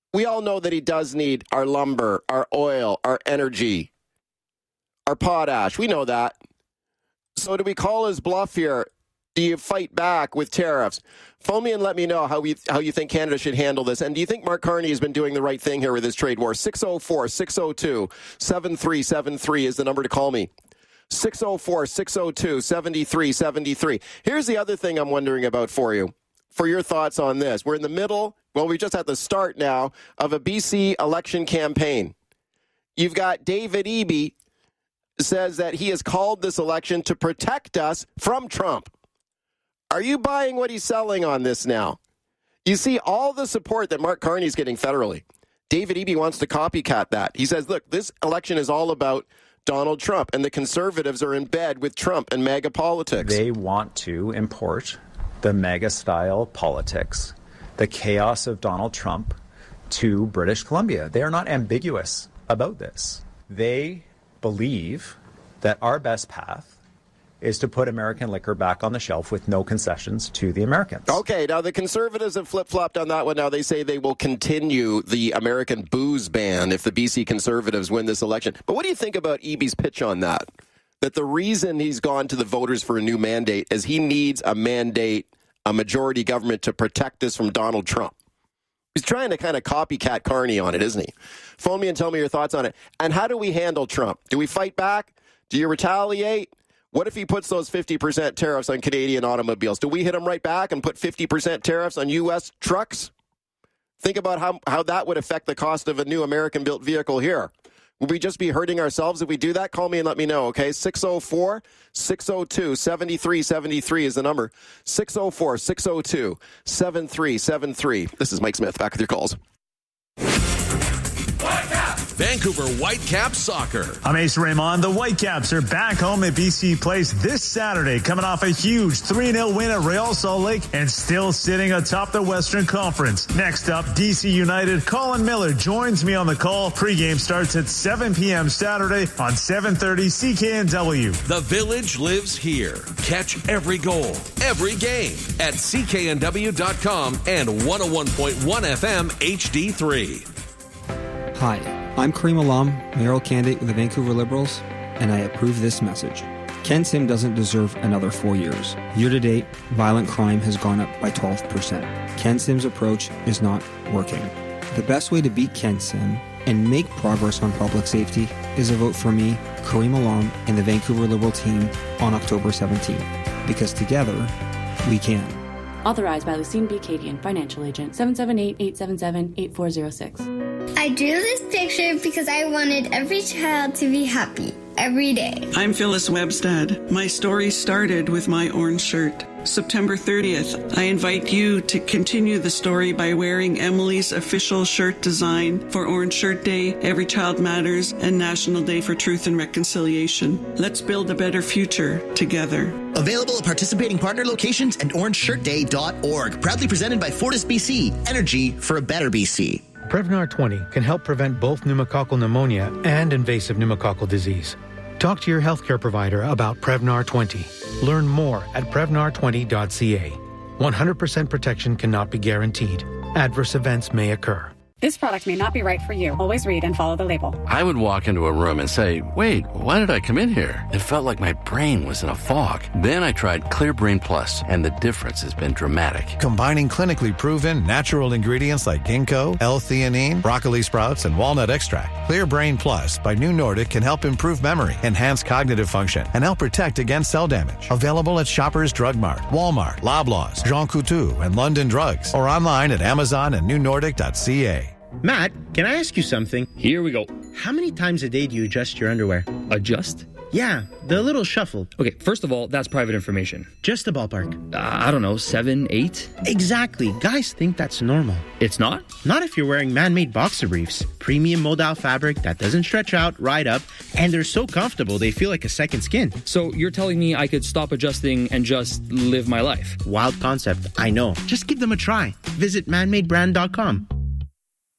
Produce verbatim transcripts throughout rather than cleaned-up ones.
we all know that he does need our lumber, our oil, our energy, our potash. We know that. So do we call his bluff here? Do you fight back with tariffs? Phone me and let me know how we how you think Canada should handle this. And do you think Mark Carney has been doing the right thing here with his trade war? six oh four, six oh two, seven three seven three is the number to call me. six oh four, six oh two, seven three seven three. Here's the other thing I'm wondering about for you, for your thoughts on this. We're in the middle, well, we just at the start now, of a B C election campaign. You've got David Eby says that he has called this election to protect us from Trump. Are you buying what he's selling on this now? You see all the support that Mark Carney is getting federally. David Eby wants to copycat that. He says, look, this election is all about Donald Trump, and the conservatives are in bed with Trump and MAGA politics. They want to import the MAGA-style politics, the chaos of Donald Trump, to British Columbia. They are not ambiguous about this. They believe that our best path is to put American liquor back on the shelf with no concessions to the Americans. Okay, now the conservatives have flip-flopped on that one. Now they say they will continue the American booze ban if the B C conservatives win this election. But what do you think about Eby's pitch on that? That the reason he's gone to the voters for a new mandate is he needs a mandate, a majority government to protect us from Donald Trump. He's trying to kind of copycat Carney on it, isn't he? Phone me and tell me your thoughts on it. And how do we handle Trump? Do we fight back? Do you retaliate? What if he puts those fifty percent tariffs on Canadian automobiles? Do we hit him right back and put fifty percent tariffs on U S trucks? Think about how, how that would affect the cost of a new American-built vehicle here. Would we just be hurting ourselves if we do that? Call me and let me know, okay? six oh four, six oh two, seven three seven three is the number. six oh four, six oh two, seven three seven three. This is Mike Smith. Back with your calls. Vancouver Whitecaps soccer. I'm Ace Raymond. The Whitecaps are back home at B C Place this Saturday, coming off a huge three nil win at Real Salt Lake and still sitting atop the Western Conference. Next up, D C United. Colin Miller joins me on the call. Pre-game starts at seven p.m. Saturday on seven thirty C K N W. The Village lives here. Catch every goal, every game at C K N W dot com and one oh one point one F M H D three. Hi, I'm Kareem Alam, mayoral candidate with the Vancouver Liberals, and I approve this message. Ken Sim doesn't deserve another four years. Year to date, violent crime has gone up by twelve percent. Ken Sim's approach is not working. The best way to beat Ken Sim and make progress on public safety is a vote for me, Kareem Alam, and the Vancouver Liberal team on October seventeenth. Because together, we can. Authorized by Lucine B. Cadian, Financial Agent, seven seven eight, eight seven seven, eight four zero six. I drew this picture because I wanted every child to be happy every day. I'm Phyllis Webstad. My story started with my orange shirt. September thirtieth, I invite you to continue the story by wearing Emily's official shirt design for Orange Shirt Day, Every Child Matters, and National Day for Truth and Reconciliation. Let's build a better future together. Available at participating partner locations and orange shirt day dot org. Proudly presented by Fortis B C. Energy for a better B C. Prevnar twenty can help prevent both pneumococcal pneumonia and invasive pneumococcal disease. Talk to your healthcare provider about Prevnar twenty. Learn more at prevnar twenty dot c a. one hundred percent protection cannot be guaranteed. Adverse events may occur. This product may not be right for you. Always read and follow the label. I would walk into a room and say, wait, why did I come in here? It felt like my brain was in a fog. Then I tried Clear Brain Plus, and the difference has been dramatic. Combining clinically proven natural ingredients like ginkgo, L-theanine, broccoli sprouts, and walnut extract, Clear Brain Plus by New Nordic can help improve memory, enhance cognitive function, and help protect against cell damage. Available at Shoppers Drug Mart, Walmart, Loblaws, Jean Coutu, and London Drugs, or online at Amazon and new nordic dot c a. Matt, can I ask you something? Here we go. How many times a day do you adjust your underwear? Adjust? Yeah, the little shuffle. Okay, first of all, that's private information. Just a ballpark. Uh, I don't know, seven, eight? Exactly. Guys think that's normal. It's not? Not if you're wearing man-made boxer briefs. Premium modal fabric that doesn't stretch out, ride up, and they're so comfortable they feel like a second skin. So you're telling me I could stop adjusting and just live my life? Wild concept, I know. Just give them a try. Visit man made brand dot com.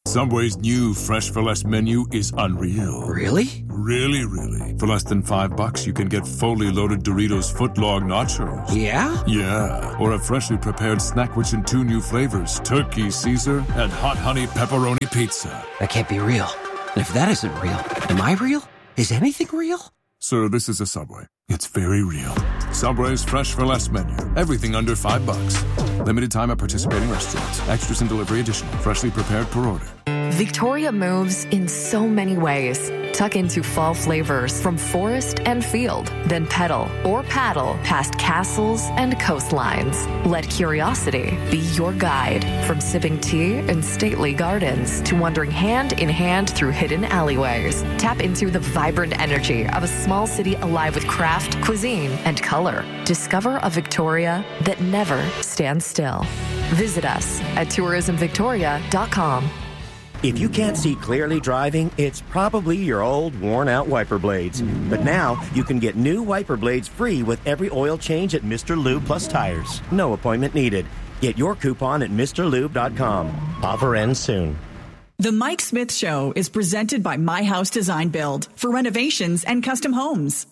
Subway's new Fresh for Less menu is unreal. Really? Really, really. For less than five bucks, you can get fully loaded Doritos footlong nachos. Yeah? Yeah. Or a freshly prepared snack which in two new flavors, Turkey Caesar and Hot Honey Pepperoni Pizza. That can't be real. And if that isn't real, am I real? Is anything real? Sir, this is a Subway. It's very real. Subway's Fresh for Less menu. Everything under five bucks. Limited time at participating restaurants. Extras and delivery additional. Freshly prepared per order. Victoria moves in so many ways. Tuck into fall flavors from forest and field, then pedal or paddle past castles and coastlines. Let curiosity be your guide, from sipping tea in stately gardens to wandering hand in hand through hidden alleyways. Tap into the vibrant energy of a small city alive with craft, cuisine, and color. Discover a Victoria that never stands still. Visit us at tourism victoria dot com. If you can't see clearly driving, it's probably your old, worn-out wiper blades. But now, you can get new wiper blades free with every oil change at Mister Lube Plus Tires. No appointment needed. Get your coupon at Mr Lube dot com. Offer ends soon. The Mike Smith Show is presented by My House Design Build for renovations and custom homes.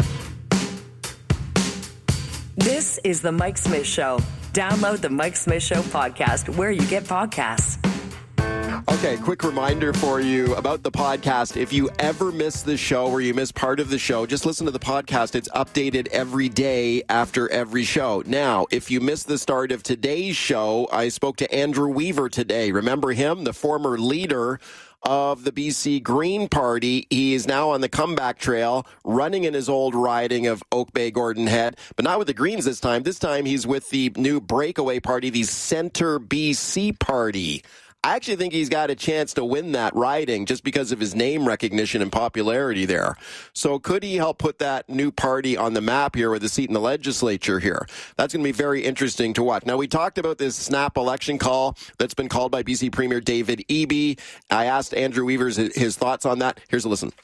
This is The Mike Smith Show. Download The Mike Smith Show podcast where you get podcasts. Okay, quick reminder for you about the podcast. If you ever miss the show or you miss part of the show, just listen to the podcast. It's updated every day after every show. Now, if you missed the start of today's show, I spoke to Andrew Weaver today. Remember him, the former leader of the B C Green Party. He is now on the comeback trail, running in his old riding of Oak Bay Gordon Head, but not with the Greens this time. This time he's with the new breakaway party, the Centre B C Party. I actually think he's got a chance to win that riding just because of his name recognition and popularity there. So could he help put that new party on the map here with a seat in the legislature here? That's going to be very interesting to watch. Now, we talked about this snap election call that's been called by B C Premier David Eby. I asked Andrew Weaver his thoughts on that. Here's a listen.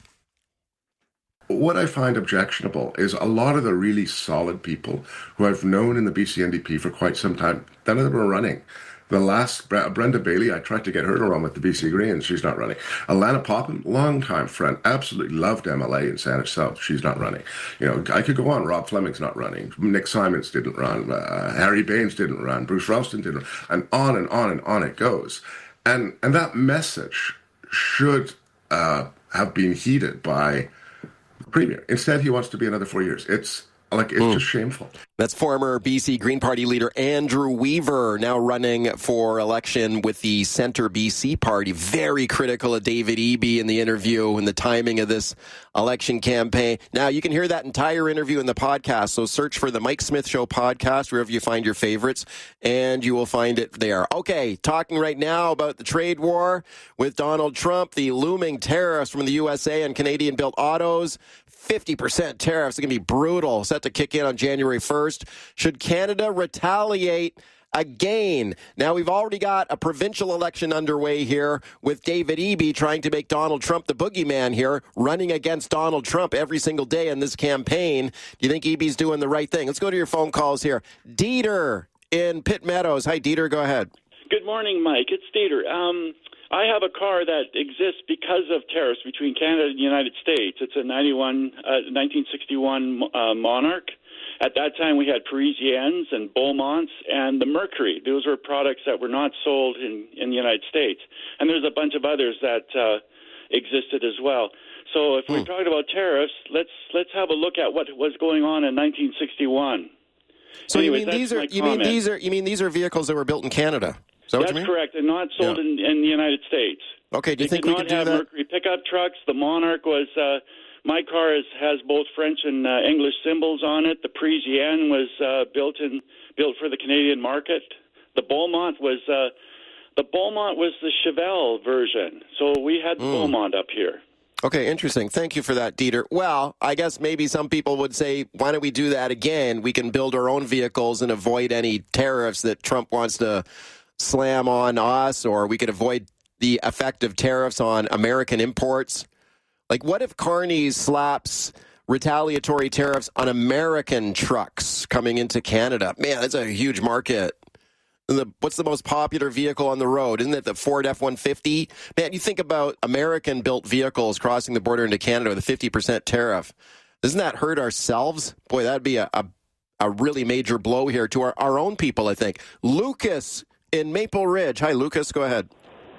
What I find objectionable is a lot of the really solid people who I've known in the B C N D P for quite some time, none of them are running. The last, Brenda Bailey, I tried to get her to run with the B C Greens. She's not running. Alana Popham, longtime friend, absolutely loved M L A in Saanich South. She's not running. You know, I could go on. Rob Fleming's not running. Nick Simons didn't run. Uh, Harry Baines didn't run. Bruce Ralston didn't run. And on and on and on it goes. And, and that message should uh, have been heeded by the Premier. Instead, he wants to be another four years. It's like, it's mm. just shameful. That's former B C Green Party leader Andrew Weaver, now running for election with the Centre B C Party. Very critical of David Eby in the interview and the timing of this election campaign. Now, you can hear that entire interview in the podcast, so search for the Mike Smith Show podcast wherever you find your favorites, and you will find it there. Okay, talking right now about the trade war with Donald Trump, the looming tariffs from the U S A on Canadian-built autos. fifty percent tariffs are going to be brutal, set to kick in on January first. Should Canada retaliate again? Now, we've already got a provincial election underway here with David Eby trying to make Donald Trump the boogeyman here, running against Donald Trump every single day in this campaign. Do you think Eby's doing the right thing? Let's go to your phone calls here. Dieter in Pitt Meadows. Hi, Dieter. Go ahead. Good morning, Mike. It's Dieter. Um, I have a car that exists because of tariffs between Canada and the United States. It's a ninety-one, uh, nineteen sixty-one uh, Monarch. At that time, we had Parisiennes and Beaumonts and the Mercury. Those were products that were not sold in, in the United States. And there's a bunch of others that uh, existed as well. So if we're talking about tariffs, let's let's have a look at what was going on in nineteen sixty-one. So Anyways, you mean these are you comment. mean these are you mean these are vehicles that were built in Canada? Is that That's what you mean? correct, and not sold Yeah. in, in the United States. Okay, do you They think did we not could do have that? Mercury pickup trucks. The Monarch was, uh, my car is, has both French and uh, English symbols on it. The Parisienne was uh, built in built for the Canadian market. The Beaumont was uh, the Beaumont was the Chevelle version. So we had the Mm. Beaumont up here. Okay, interesting. Thank you for that, Dieter. Well, I guess maybe some people would say, why don't we do that again? We can build our own vehicles and avoid any tariffs that Trump wants to slam on us, or we could avoid the effect of tariffs on American imports. Like, what if Carney slaps retaliatory tariffs on American trucks coming into Canada? Man, that's a huge market. The, what's the most popular vehicle on the road? Isn't it the Ford F one fifty? Man, you think about American-built vehicles crossing the border into Canada with a fifty percent tariff. Doesn't that hurt ourselves? Boy, that'd be a, a, a really major blow here to our, our own people, I think. Lucas in Maple Ridge. Hi, Lucas. Go ahead.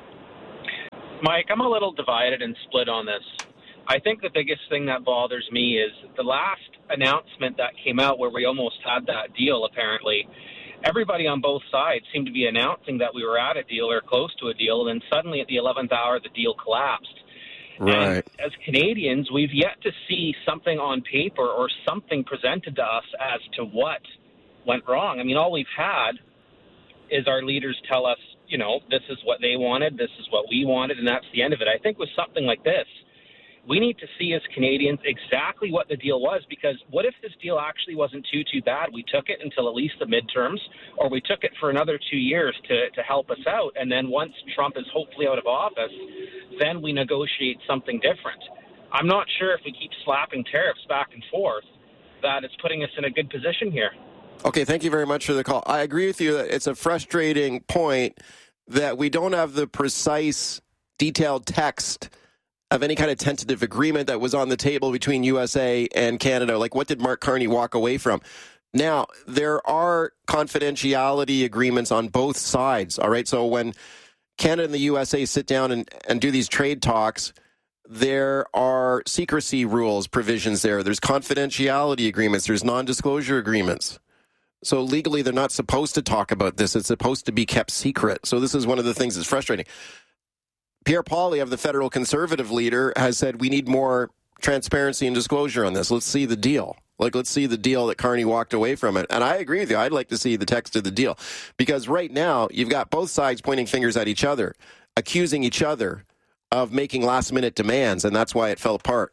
Mike, I'm a little divided and split on this. I think the biggest thing that bothers me is the last announcement that came out where we almost had that deal, apparently. Everybody on both sides seemed to be announcing that we were at a deal or close to a deal, and then suddenly at the eleventh hour, the deal collapsed. Right. And as Canadians, we've yet to see something on paper or something presented to us as to what went wrong. I mean, all we've had is our leaders tell us, you know, this is what they wanted, this is what we wanted, and that's the end of it. I think with something like this, we need to see as Canadians exactly what the deal was, because what if this deal actually wasn't too, too bad? We took it until at least the midterms, or we took it for another two years to, to help us out, and then once Trump is hopefully out of office, then we negotiate something different. I'm not sure if we keep slapping tariffs back and forth that it's putting us in a good position here. Okay, thank you very much for the call. I agree with you that it's a frustrating point that we don't have the precise, detailed text of any kind of tentative agreement that was on the table between U S A and Canada. Like, what did Mark Carney walk away from? Now, there are confidentiality agreements on both sides, all right? So when Canada and the U S A sit down and, and do these trade talks, there are secrecy rules, provisions there. There's confidentiality agreements. There's non-disclosure agreements. So legally, they're not supposed to talk about this. It's supposed to be kept secret. So this is one of the things that's frustrating. Pierre Poilievre, the federal conservative leader, has said we need more transparency and disclosure on this. Let's see the deal. Like, let's see the deal that Carney walked away from it. And I agree with you. I'd like to see the text of the deal. Because right now, you've got both sides pointing fingers at each other, accusing each other of making last-minute demands, and that's why it fell apart.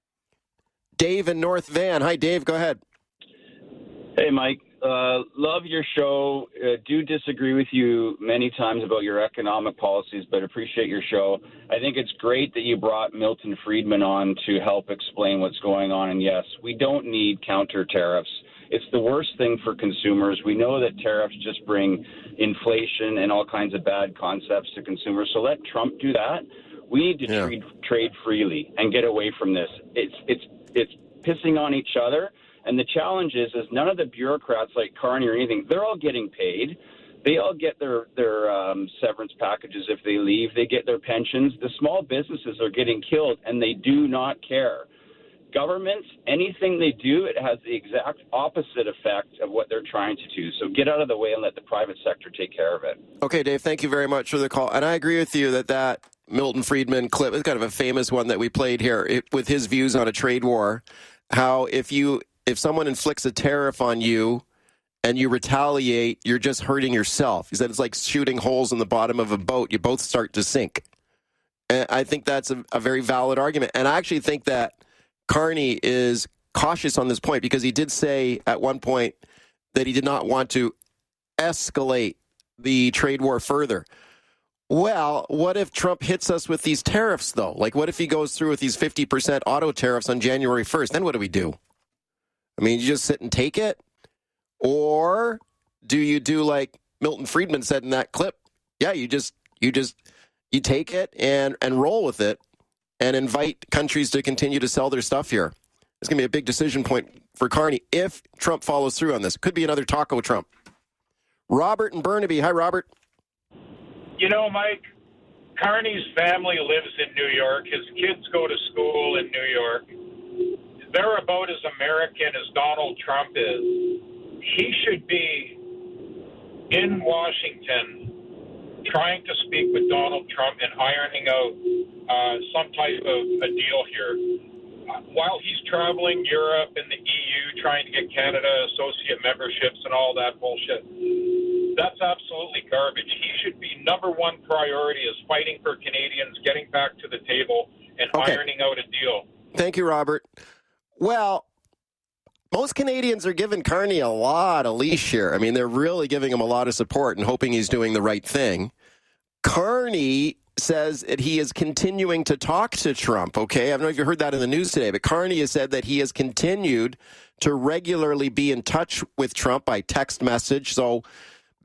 Dave in North Van. Hi, Dave. Go ahead. Hey, Mike. Uh, love your show. Uh, do disagree with you many times about your economic policies, but appreciate your show. I think it's great that you brought Milton Friedman on to help explain what's going on. And yes, we don't need counter tariffs. It's the worst thing for consumers. We know that tariffs just bring inflation and all kinds of bad concepts to consumers. So let Trump do that. We need to yeah. trade, trade freely and get away from this. It's it's it's pissing on each other. And the challenge is, is none of the bureaucrats like Carney or anything, they're all getting paid. They all get their, their um, severance packages if they leave. They get their pensions. The small businesses are getting killed, and they do not care. Governments, anything they do, it has the exact opposite effect of what they're trying to do. So get out of the way and let the private sector take care of it. Okay, Dave, thank you very much for the call. And I agree with you that that Milton Friedman clip is kind of a famous one that we played here it, with his views on a trade war, how if you... If someone inflicts a tariff on you and you retaliate, you're just hurting yourself. He said it's like shooting holes in the bottom of a boat. You both start to sink. And I think that's a, a very valid argument. And I actually think that Carney is cautious on this point because he did say at one point that he did not want to escalate the trade war further. Well, what if Trump hits us with these tariffs, though? Like, what if he goes through with these fifty percent auto tariffs on January first? Then what do we do? I mean, you just sit and take it? Or do you do like Milton Friedman said in that clip? Yeah, you just you just you take it and, and roll with it and invite countries to continue to sell their stuff here. It's going to be a big decision point for Carney if Trump follows through on this. Could be another taco Trump. Robert in Burnaby. Hi, Robert. You know, Mike, Carney's family lives in New York. His kids go to school in New York. They're about as American as Donald Trump is. He should be in Washington trying to speak with Donald Trump and ironing out uh, some type of a deal here. Uh, while he's traveling Europe and the E U, trying to get Canada associate memberships and all that bullshit, that's absolutely garbage. He should be number one priority is fighting for Canadians, getting back to the table, and okay. ironing out a deal. Thank you, Robert. Well, most Canadians are giving Carney a lot of leash here. I mean, they're really giving him a lot of support and hoping he's doing the right thing. Carney says that he is continuing to talk to Trump, okay? I don't know if you heard that in the news today, but Carney has said that he has continued to regularly be in touch with Trump by text message. So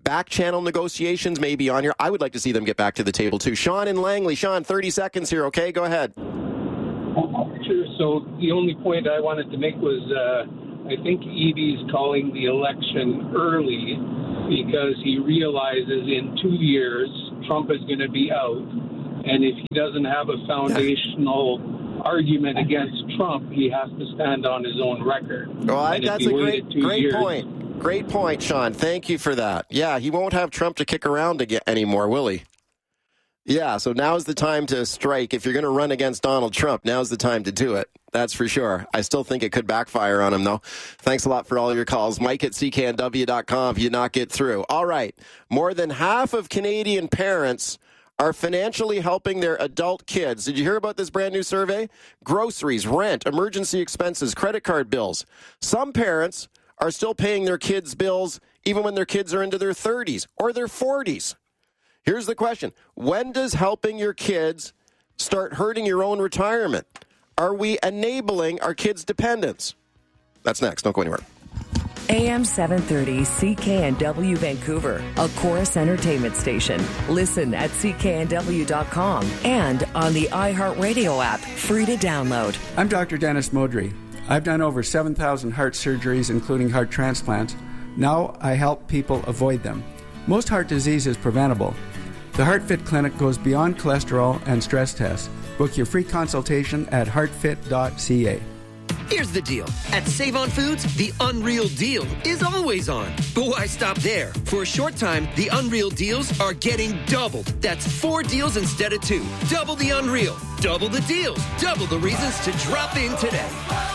back channel negotiations maybe on here. I would like to see them get back to the table too. Sean in Langley. Sean, thirty seconds here, okay? Go ahead. Sure. So the only point I wanted to make was uh, I think Eby's calling the election early because he realizes in two years Trump is going to be out. And if he doesn't have a foundational argument against Trump, he has to stand on his own record. Well, I, that's a great, great years, point. Great point, Sean. Thank you for that. Yeah, he won't have Trump to kick around again anymore, will he? Yeah, so now's the time to strike. If you're going to run against Donald Trump, now's the time to do it. That's for sure. I still think it could backfire on him, though. Thanks a lot for all your calls. Mike at C K N W dot com if you not get through. All right. More than half of Canadian parents are financially helping their adult kids. Did you hear about this brand new survey? Groceries, rent, emergency expenses, credit card bills. Some parents are still paying their kids' bills even when their kids are into their thirties or their forties. Here's the question. When does helping your kids start hurting your own retirement? Are we enabling our kids' dependence? That's next. Don't go anywhere. A M seven thirty C K N W Vancouver, a Chorus Entertainment station. Listen at C K N W dot com and on the iHeartRadio app, free to download. I'm Doctor Dennis Modry. I've done over seven thousand heart surgeries, including heart transplants. Now I help people avoid them. Most heart disease is preventable. The HeartFit Clinic goes beyond cholesterol and stress tests. Book your free consultation at heart fit dot c a. Here's the deal. At Save-On Foods, the Unreal Deal is always on. But why stop there? For a short time, the Unreal Deals are getting doubled. That's four deals instead of two. Double the Unreal. Double the deals. Double the reasons to drop in today.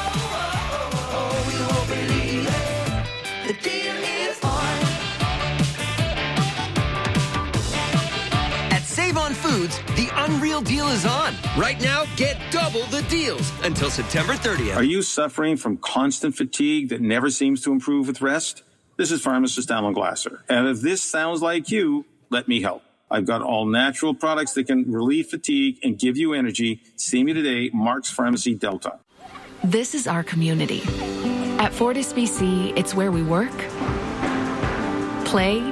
The deal is on. At Save-On Foods, the Unreal Deal is on. Right now, get double the deals until September thirtieth. Are you suffering from constant fatigue that never seems to improve with rest? This is pharmacist Alan Glasser. And if this sounds like you, let me help. I've got all natural products that can relieve fatigue and give you energy. See me today, Mark's Pharmacy Delta. This is our community. At Fortis B C, it's where we work, play,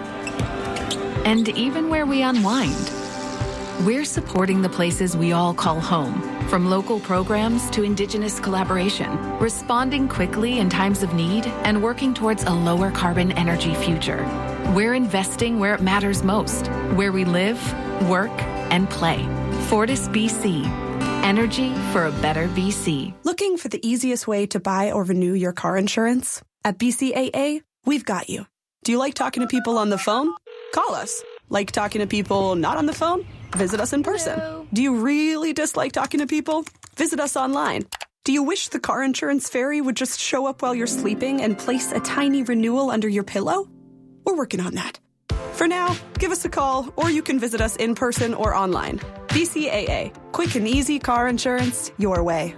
and even where we unwind. We're supporting the places we all call home, from local programs to Indigenous collaboration, responding quickly in times of need and working towards a lower carbon energy future. We're investing where it matters most, where we live, work, and play. Fortis B C. Energy for a better B C. Looking for the easiest way to buy or renew your car insurance? At B C A A, we've got you. Do you like talking to people on the phone? Call us. Like talking to people not on the phone? Visit us in person. Hello. Do you really dislike talking to people? Visit us online. Do you wish the car insurance fairy would just show up while you're sleeping and place a tiny renewal under your pillow? We're working on that. For now, give us a call, or you can visit us in person or online. B C A A. Quick and easy car insurance your way.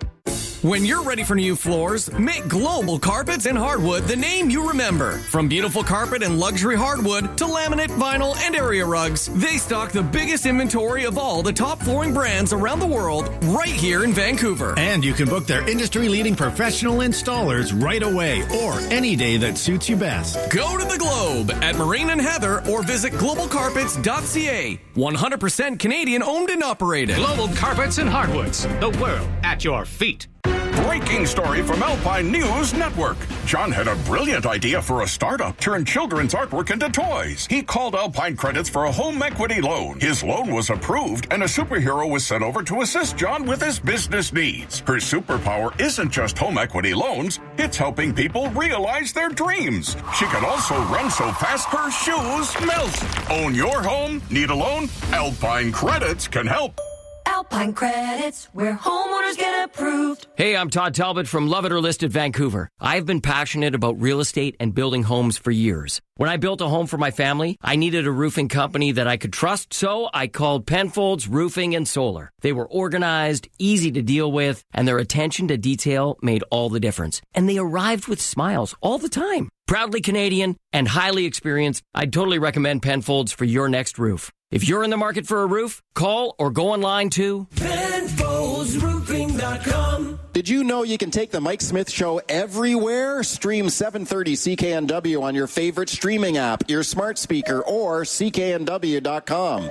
When you're ready for new floors, make Global Carpets and Hardwood the name you remember. From beautiful carpet and luxury hardwood to laminate, vinyl, and area rugs, they stock the biggest inventory of all the top flooring brands around the world right here in Vancouver. And you can book their industry-leading professional installers right away or any day that suits you best. Go to the Globe at Marine and Heather or visit global carpets dot c a. one hundred percent Canadian owned and operated. Global Carpets and Hardwoods, the world at your feet. Breaking story from Alpine News Network. John had a brilliant idea for a startup, turn children's artwork into toys. He called Alpine Credits for a home equity loan. His loan was approved, and a superhero was sent over to assist John with his business needs. Her superpower isn't just home equity loans, it's helping people realize their dreams. She can also run so fast her shoes melt. Own your home? Need a loan? Alpine Credits can help. Alpine Credits, where homeowners get approved. Hey, I'm Todd Talbot from Love It or List It Vancouver. I've been passionate about real estate and building homes for years. When I built a home for my family, I needed a roofing company that I could trust, so I called Penfolds Roofing and Solar. They were organized, easy to deal with, and their attention to detail made all the difference. And they arrived with smiles all the time. Proudly Canadian and highly experienced, I'd totally recommend Penfolds for your next roof. If you're in the market for a roof, call or go online to Penfolds Roofing dot com. Did you know you can take the Mike Smith Show everywhere? Stream seven thirty C K N W on your favorite streaming app, your smart speaker, or C K N W dot com.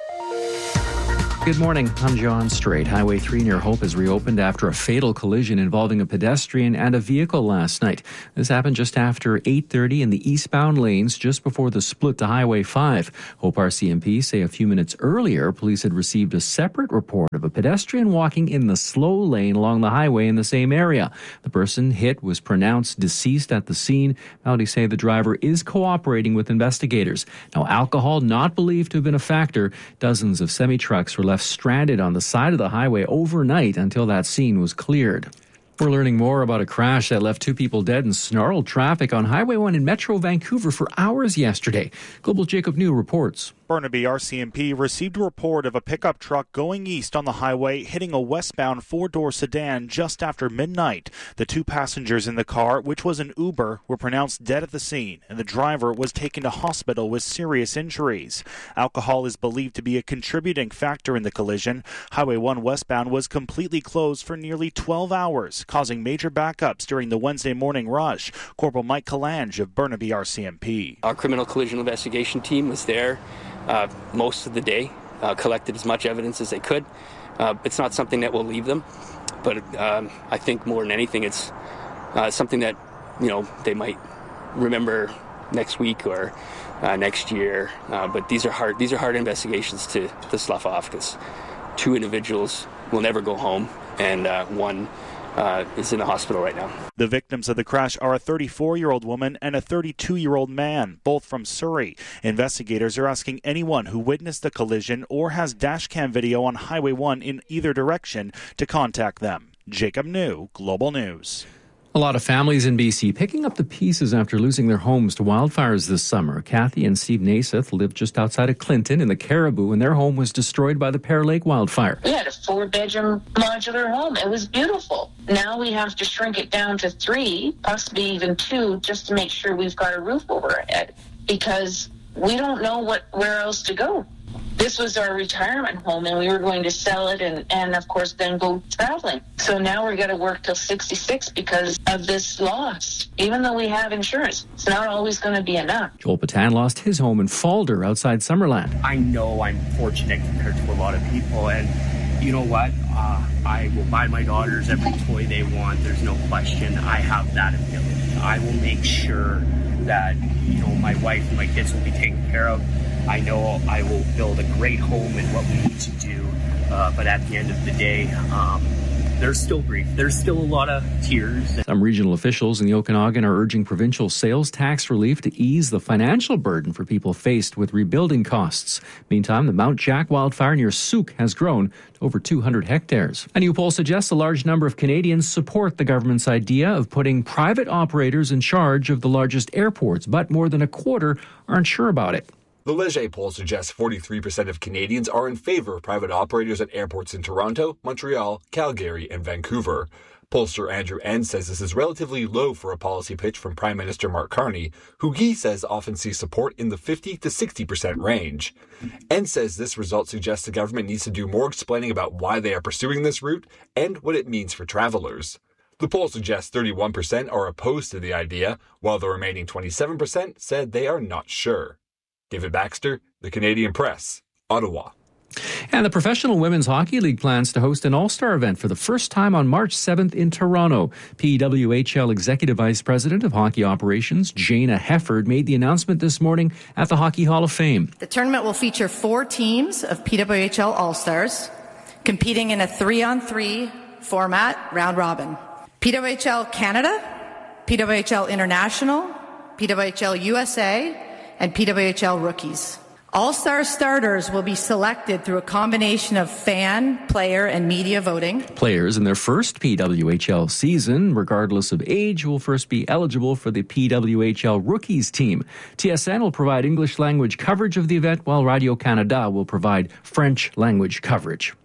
Good morning. I'm John Strait. Highway three near Hope is reopened after a fatal collision involving a pedestrian and a vehicle last night. This happened just after eight thirty in the eastbound lanes, just before the split to Highway five. Hope R C M P say a few minutes earlier, police had received a separate report of a pedestrian walking in the slow lane along the highway in the same area. The person hit was pronounced deceased at the scene. Melody say the driver is cooperating with investigators. Now, alcohol not believed to have been a factor. Dozens of semi-trucks were left stranded on the side of the highway overnight until that scene was cleared. We're learning more about a crash that left two people dead and snarled traffic on Highway one in Metro Vancouver for hours yesterday. Global Jacob New reports. Burnaby R C M P received a report of a pickup truck going east on the highway hitting a westbound four-door sedan just after midnight. The two passengers in the car, which was an Uber, were pronounced dead at the scene, and the driver was taken to hospital with serious injuries. Alcohol is believed to be a contributing factor in the collision. Highway one westbound was completely closed for nearly twelve hours, causing major backups during the Wednesday morning rush. Corporal Mike Kalange of Burnaby R C M P. Our criminal collision investigation team was there Uh, most of the day, uh, collected as much evidence as they could. Uh, it's not something that will leave them, but um, I think more than anything, it's uh, something that, you know, they might remember next week or uh, next year. Uh, but these are hard. These are hard investigations to, to slough off, because two individuals will never go home, and uh, one Uh, is in the hospital right now. The victims of the crash are a thirty-four-year-old woman and a thirty-two-year-old man, both from Surrey. Investigators are asking anyone who witnessed the collision or has dashcam video on Highway one in either direction to contact them. Jacob New, Global News. A lot of families in B C picking up the pieces after losing their homes to wildfires this summer. Kathy and Steve Naiseth lived just outside of Clinton in the Caribou, and their home was destroyed by the Pear Lake wildfire. We had a four-bedroom modular home. It was beautiful. Now we have to shrink it down to three, possibly even two, just to make sure we've got a roof over our head, because we don't know what where else to go. This was our retirement home, and we were going to sell it and, and of course, then go traveling. So now we're going to work till sixty-six because of this loss. Even though we have insurance, it's not always going to be enough. Joel Patan lost his home in Falder outside Summerland. I know I'm fortunate compared to a lot of people, and you know what? Uh, I will buy my daughters every toy they want. There's no question. I have that ability. I will make sure that, you know, my wife and my kids will be taken care of. I know I will build a great home in what we need to do, uh, but at the end of the day, um, there's still grief. There's still a lot of tears. Some regional officials in the Okanagan are urging provincial sales tax relief to ease the financial burden for people faced with rebuilding costs. Meantime, the Mount Jack wildfire near Souk has grown to over two hundred hectares. A new poll suggests a large number of Canadians support the government's idea of putting private operators in charge of the largest airports, but more than a quarter aren't sure about it. The Leger poll suggests forty-three percent of Canadians are in favor of private operators at airports in Toronto, Montreal, Calgary, and Vancouver. Pollster Andrew N says this is relatively low for a policy pitch from Prime Minister Mark Carney, who he says often sees support in the fifty to sixty percent range. N says this result suggests the government needs to do more explaining about why they are pursuing this route and what it means for travelers. The poll suggests thirty-one percent are opposed to the idea, while the remaining twenty-seven percent said they are not sure. David Baxter, The Canadian Press, Ottawa. And the Professional Women's Hockey League plans to host an all-star event for the first time on March seventh in Toronto. P W H L Executive Vice President of Hockey Operations, Jana Hefford, made the announcement this morning at the Hockey Hall of Fame. The tournament will feature four teams of P W H L All-Stars competing in a three-on-three format, round robin. P W H L Canada, P W H L International, P W H L U S A, and P W H L rookies. All-star starters will be selected through a combination of fan, player, and media voting. Players in their first P W H L season, regardless of age, will first be eligible for the P W H L Rookies team. T S N will provide English language coverage of the event, while Radio-Canada will provide French language coverage.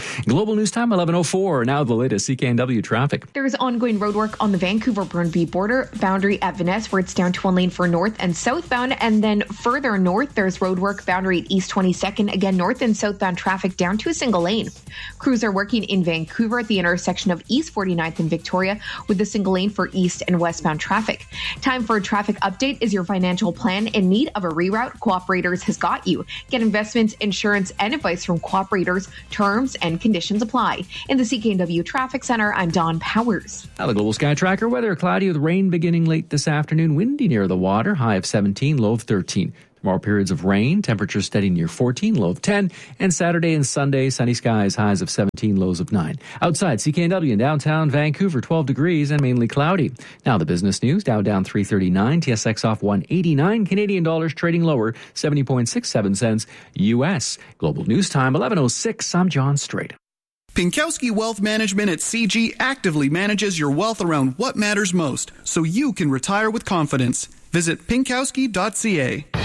Global News Time, eleven oh four. Now the latest C K N W traffic. There's ongoing roadwork on the Vancouver-Burnaby border boundary at Vaness, where it's down to one lane for north and southbound. And then further north, there's roadwork boundary at East twenty-second. Again, north and southbound traffic down to a single lane. Crews are working in Vancouver at the intersection of East forty-ninth and Victoria with a single lane for east and westbound traffic. Time for a traffic update. Is your financial plan in need of a reroute? Cooperators has got you. Get investments, insurance, and advice from Cooperators. Terms and conditions apply. In the C K N W Traffic Center, I'm Dawn Powers. Now the Global Sky Tracker weather, cloudy with rain beginning late this afternoon, windy near the water, high of seventeen, low of thirteen. Tomorrow, periods of rain, temperatures steady near fourteen, low of ten. And Saturday and Sunday, sunny skies, highs of seventeen, lows of nine. Outside, C K N W in downtown Vancouver, twelve degrees and mainly cloudy. Now the business news, Dow down three thirty-nine, T S X off one eighty-nine, Canadian dollars trading lower, seventy point six seven cents U S. Global News Time, eleven oh six. I'm John Strait. Pinkowski Wealth Management at C G actively manages your wealth around what matters most, so you can retire with confidence. Visit pinkowski dot c a.